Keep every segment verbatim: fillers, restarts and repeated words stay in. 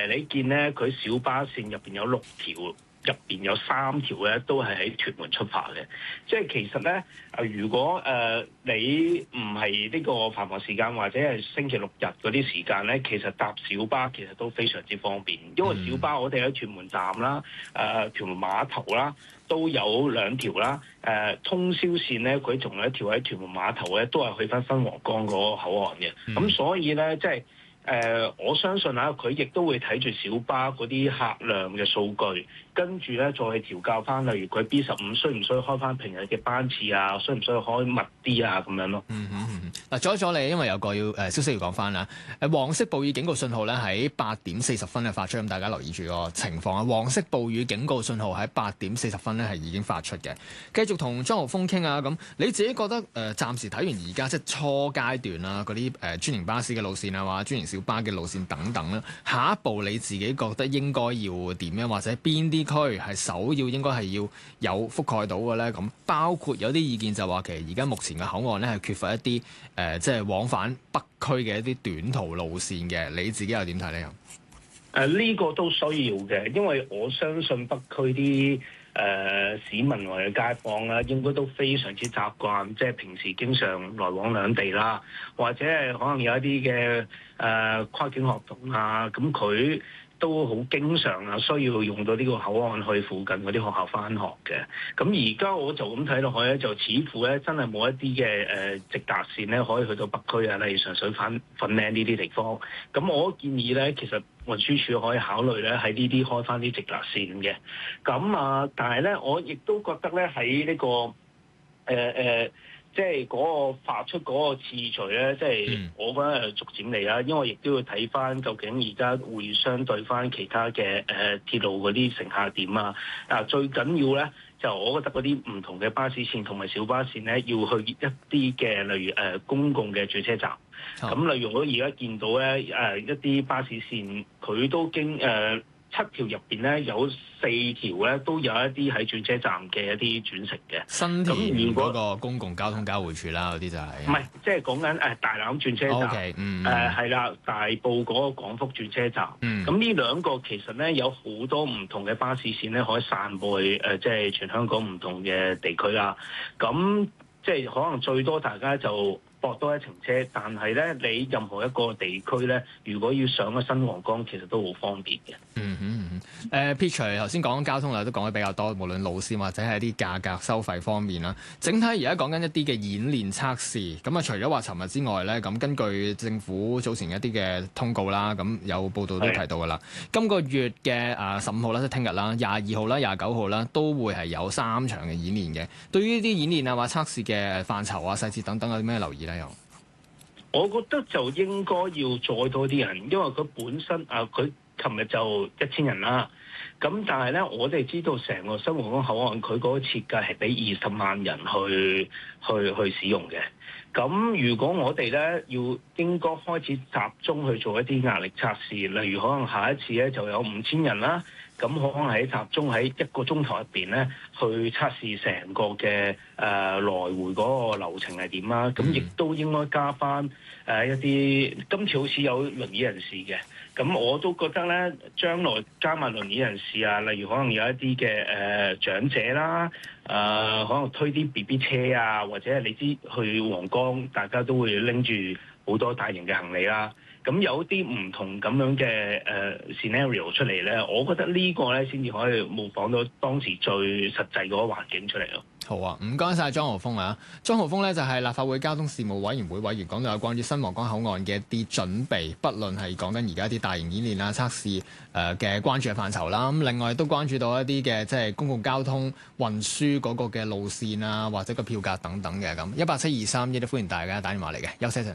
你見咧，佢小巴線入邊有六條，入邊有三條咧都係喺屯門出發嘅。即係其實咧，啊如果誒、呃、你唔係呢個繁忙時間或者係星期六日嗰啲時間咧，其實搭小巴其實都非常之方便，因為小巴我哋喺屯門站啦、誒、呃、屯門碼頭啦都有兩條啦。誒、呃、通宵線咧，佢仲有一條喺屯門碼頭咧，都係去翻新皇崗嗰個口岸嘅。咁、嗯、所以咧，即係。誒、呃，我相信啊，佢亦都會睇住小巴嗰啲客量嘅數據，跟住咧再去調校翻，例如佢 B 十五需唔需要開翻平日嘅班次啊，需唔需要開密啲啊咁樣咯。 嗯嗯嗯。嗱，阻一阻你，因為有個要誒、呃、消息要講翻啦。誒黃色暴雨警告信號咧喺八點四十分咧發出，咁大家留意住個情況啊。黃色暴雨警告信號喺八點四十分咧係已經發出嘅。繼續同莊浩鋒傾啊，咁你自己覺得誒、呃、暫時睇完而家即係初階段啦，嗰啲誒專營巴士嘅路線啊，或者專營小巴嘅路線等等啦，下一步你自己覺得應該要點樣，或者邊啲區係首要應該係要有覆蓋到嘅咧？咁包括有啲意見就話其實而家目前嘅口岸咧係缺乏一啲誒、呃、即係往返北區嘅一啲短途路線嘅，你自己又點睇呢？ 誒呢個都需要嘅，因為我相信北區啲誒、呃、市民或者街坊啦，應該都非常之習慣，即係平時經常來往兩地啦，或者係可能有一啲嘅誒跨境學童啊，咁佢都好經常啊，需要用到呢個口岸去附近嗰啲學校返學嘅。咁而家我就咁睇落去咧，就似乎咧真係冇一啲嘅誒直達線咧可以去到北區啊，例如上水粉粉嶺呢啲地方。咁我建議咧，其實運輸署可以考慮咧喺呢啲開返啲直達線嘅。咁啊，但係咧，我亦都覺得咧喺呢個誒誒。呃呃即係嗰個發出嗰個次序咧，即係我覺得係逐漸嚟啦，因為亦都要睇翻究竟而家會相對翻其他嘅誒、呃、鐵路嗰啲乘客點啊。啊，最緊要咧就我覺得嗰啲唔同嘅巴士線同埋小巴線咧，要去一啲嘅例如誒、呃、公共嘅轉車站。咁、oh. 例如我而家見到咧誒、呃、一啲巴士線，佢都經誒。呃七條入邊咧有四條咧都有一啲喺轉車站嘅一啲轉乘嘅。新田嗰個公共交通交匯處啦，嗰啲就係唔係即係講緊誒大欖轉車站，誒係啦，大埔嗰個廣福轉車站。嗯，咁呢兩個其實咧有好多唔同嘅巴士線咧，可以散佈去誒即係全香港唔同嘅地區啦。咁即係可能最多大家就駁多一程車，但係咧你任何一個地區咧，如果要上個新皇崗，其實都好方便嘅。 嗯哼嗯哼，誒撇除頭先講交通啦，都講得比較多，無論路線或者係一啲價格收費方面啦。整體而家講緊一啲嘅演練測試，咁啊除咗話尋日之外咧，咁根據政府早前一啲嘅通告啦，咁有報道都提到噶啦。今個月嘅誒十五號啦，即係聽日啦，廿二號啦、廿九號啦，都會係有三場嘅演練嘅。對於呢啲演練啊或測試嘅範疇啊、細節等等有啲咩留意咧？又？ 我覺得就應該要再多啲人，因為佢本身啊，佢琴日就一千人啦。咁但係咧，我哋知道成個新皇崗口岸佢嗰個設計係俾二十萬人去去去使用嘅。咁如果我哋咧要應該開始集中去做一啲壓力測試，例如可能下一次咧就有五千人啦。咁可能喺集中喺一個鐘頭入邊咧，去測試成個嘅誒、呃、來回嗰個流程係點啦。咁亦都應該加翻誒、呃、一啲，今次好似有輪椅人士嘅，咁我都覺得咧，將來加埋輪椅人士啊，例如可能有一啲嘅誒長者啦，誒、呃、可能推啲 B B 車啊，或者係你知去皇崗，大家都會拎住好多大型嘅行李啦。咁有啲唔同咁樣嘅誒、呃、scenario 出嚟咧，我覺得個呢個咧先至可以模仿到當時最實際嗰個環境出嚟咯。 好啊，唔該晒莊浩鋒啊！莊浩鋒咧就係、是、立法會交通事務委員會委員，講到有關於新皇崗口岸嘅一啲準備，不論係講緊而家啲大型演練啊、測試誒嘅關注嘅範疇啦。咁另外都關注到一啲嘅即係公共交通運輸嗰個嘅路線啊，或者個票價等等嘅咁。一八七二三一都歡迎大家打電話嚟嘅，休息陣。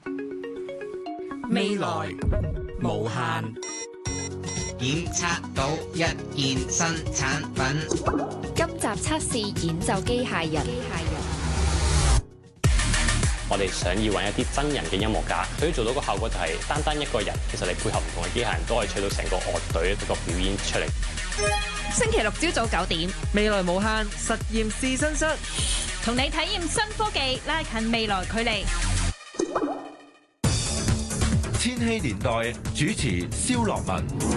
未來無限，檢測到一件新產品。 今集測試演奏機械人。 我哋想要揾一啲真人嘅音樂家，佢做到個效果就係單單一個人，其實你配合唔同嘅機械人都可以取到成個樂隊一個表演出嚟。 星期六朝早九點， 未來無限實驗試身室， 同你體驗新科技，拉近未來距離。 千禧年代主持蕭樂文。